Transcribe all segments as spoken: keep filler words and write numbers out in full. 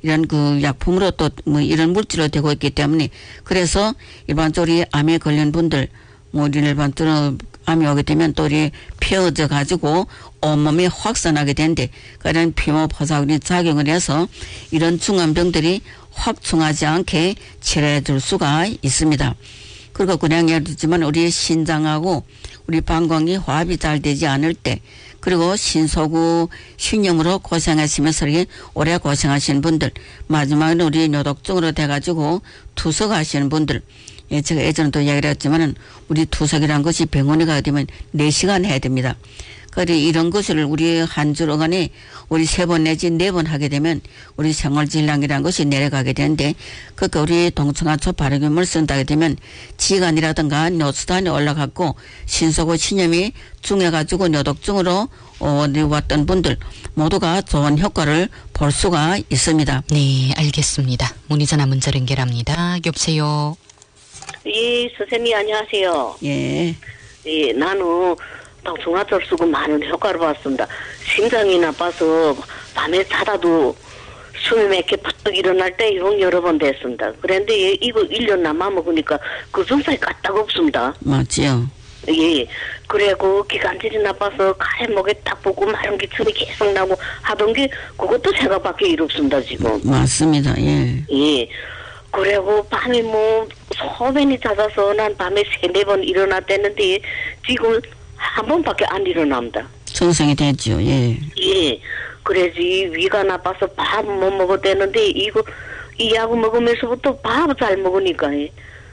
이런 그 약품으로 또 뭐 이런 물질로 되고 있기 때문에 그래서 일반적으로 암에 걸린 분들 뭐 일반적으로 암이 오게 되면 또 이렇게 펴져 가지고 온몸에 확산하게 되는데 그런 피모 포사균이 작용을 해서 이런 중환병들이 확충하지 않게 치료해 줄 수가 있습니다. 그리고 그냥 예를 들지만 우리 신장하고 우리 방광이 호흡이 잘 되지 않을 때 그리고 신소구 신염으로 고생하시면서 이렇게 오래 고생하시는 분들 마지막에 우리 뇨독증으로 돼가지고 투석하시는 분들 예, 제가 예전에도 이야기를 했지만은 우리 투석이라는 것이 병원에 가게 되면 네 시간 해야 됩니다. 그래 이런 것을 우리 한 주간에 우리 세 번 내지 네 번 하게 되면 우리 생활 질량이라는 것이 내려가게 되는데 그러니까 우리 동청하초 발효균을 쓴다게 되면 지간이라든가 뇨수단이 올라갔고 신소구 신염이 중해가지고 뇨독증으로 어, 왔던 분들 모두가 좋은 효과를 볼 수가 있습니다. 네, 알겠습니다. 문의 전화 문자 연결합니다. 여보세요. 예, 선생님 안녕하세요. 예. 예, 나는 동충하초를 쓰고 많은 효과를 봤습니다. 심장이 나빠서 밤에 자다도 숨이 맺게 퍼뜩 일어날 때 이런 여러 번 됐습니다. 그런데 이거 일 년 남아 먹으니까 그 증상이 까딱 없습니다. 맞지요. 예. 그래고 기관질이 나빠서 가래 목에 딱 보고 마른 기침이 계속 나고 하던 게 그것도 생각밖에 일 없습니다 지금. 맞습니다. 예. 예. 그리고 밤에 뭐 소변이 잦아서 난 밤에 세네 번 일어났댔는데 지금 한 번밖에 안 일어납니다. 정상이 됐죠. 예. 예. 그래지 위가 나빠서 밥 못 먹었대는데 이거 이 약을 먹으면서부터 밥을 잘 먹으니까 예.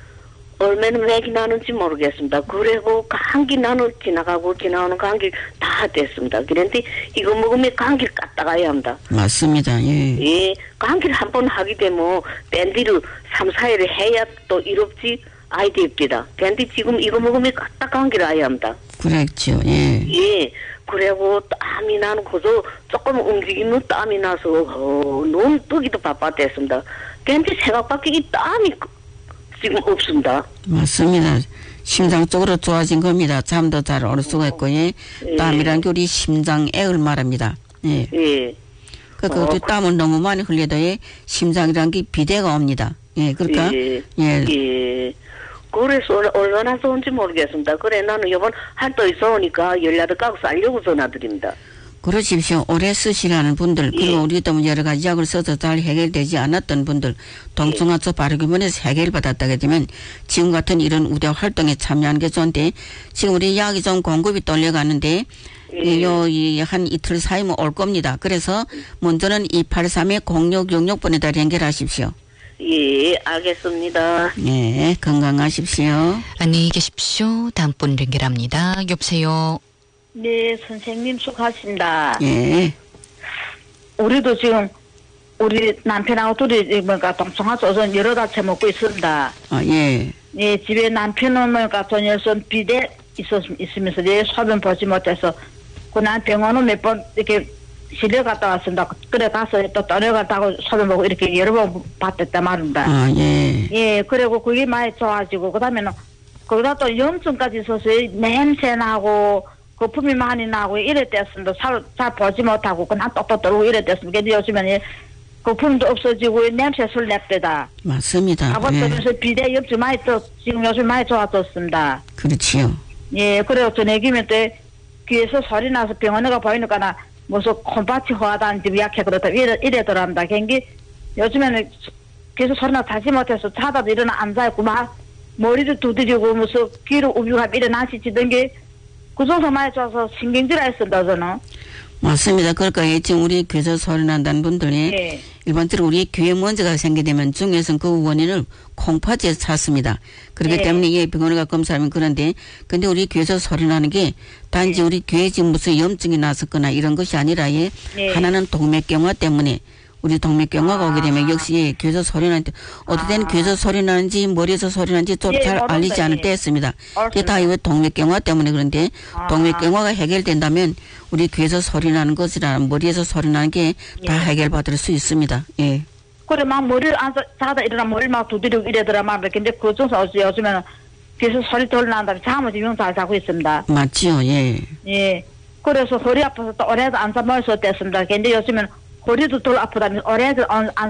얼마나 맥이 나는지 모르겠습니다. 그리고 감기 나는 지나가고 지나오는 감기 다 됐습니다. 그런데 이거 먹으면 감기를 까딱아야 합니다. 맞습니다. 예. 예. 감기를 한 번 하게 되면 밴디를 삼, 사 일을 해야 또 이롭지 아이 됩니다. 그런데 지금 이거 먹으면 까딱 감기를 아야 합니다. 그렇죠. 예. 예. 그리고 땀이 나는 거저 조금 움직이면 땀이 나서 어, 눈 뜨기도 바빴댔습니다. 그런데 생각밖에 이 땀이 지금 없습니다. 맞습니다. 심장 쪽으로 좋아진 겁니다. 잠도 잘 올 수가 있고, 예. 예. 땀이란 게 우리 심장액을 말합니다. 예. 예. 그러니까 어, 우리 땀을 너무 많이 흘려도 예, 심장이란 게 비대가 옵니다. 예. 그러니까, 예. 예. 예. 그래서 얼- 얼마나 좋은지 모르겠습니다. 그래 나는 이번 한도 있어오니까 연락을 까고 살려고 전화드립니다. 그러십시오. 오래 쓰시라는 분들, 그리고 예. 우리도 여러 가지 약을 써서 잘 해결되지 않았던 분들, 동충하초 발효균에서 해결받았다게 되면 지금 같은 이런 우대 활동에 참여하는 게 좋은데 지금 우리 약이 좀 공급이 떨려가는데 예. 요, 이, 한 이틀 사이면 올 겁니다. 그래서 먼저는 이팔삼 공육육육 번에다 연결하십시오. 예, 알겠습니다. 네, 건강하십시오. 안녕히 계십시오. 다음 분 연결합니다. 여보세요. 네, 선생님 수고하십니다. 예. 우리도 지금 우리 남편하고 둘이 뭔가 동청하초선 여러 가지 먹고 있습니다. 아, 예. 예, 집에 남편은 뭔가 전열선 비대 있었 있으면서 내 소변 보지 못해서 그 난 병원은 몇 번 이렇게 실려 갔다 왔습니다. 그래 가서 또 떠내갔다고 소변 보고 이렇게 여러 번 봤댔단 말입니다. 아, 예. 예, 그리고 그게 많이 좋아지고 그다음에는 거기다 또 염증까지 있어서 냄새 나고 거품이 많이 나고 이랬댔습니다. 잘, 잘 보지 못하고 그냥 똑똑 떨고 이랬댔습니다. 근데 요즘에는 거품도 없어지고 냄새 술 냅대다. 맞습니다. 아버지면서 예. 비대 염증 많이 또 지금 요즘 많이 좋아졌습니다. 그렇지요. 예, 그래고 저녁에 때 귀에서 소리 나서 병원에 가 보이니까 나 무슨 콩팥이 허하다는 집 약해 그렇다 이래, 이래더랍니다. 걔 요즘에는 귀에서 소리 나서 자지 못해서 자다도 일어나 앉아있고 막 머리도 두드리고 무슨 귀로 우비가 일어나시 지던 게 그 정도 많이 좋아서 신경질을 했습니다, 저는. 맞습니다. 그러니까 지금 우리 귀에서 소리 난다는 분들이 예. 일반적으로 우리 귀에 먼지가 생기게 되면 중에서는 그 원인을 콩팥에서 찾습니다. 그렇기 예. 때문에 예, 병원에 가 검사하면 그런데 근데 우리 귀에서 소리 나는 게 단지 예. 우리 귀에 지금 무슨 염증이 났었거나 이런 것이 아니라 예, 예. 하나는 동맥경화 때문에 우리 동맥경화가 아. 오게 되면 역시 예, 귀에서 소리 나는 때 어떨 때는 아. 귀에서 소리 나는지 머리에서 소리 나는지 좀 예, 잘 모른다, 알리지 않을 예. 때 있습니다. 그게 알겠습니다. 다 이거 동맥경화 때문에 그런데 아. 동맥경화가 해결된다면 우리 귀에서 소리 나는 것이나 머리에서 소리 나는 게 다 예. 해결받을 수 있습니다. 예. 그래, 막 머리를 앉아, 자다 일어나 머리를 막 두드리고 이래더라 말인데, 근데 그 정도 요즘에는 귀에서 소리 덜 난다면 잠을 지금 잘 자고 있습니다. 맞지요, 예. 예. 그래서 허리 아파서 또 오래도 안 잠을 썼댔습니다. 근데 요즘에는 허리도 덜 아프다면 오래도 안, 안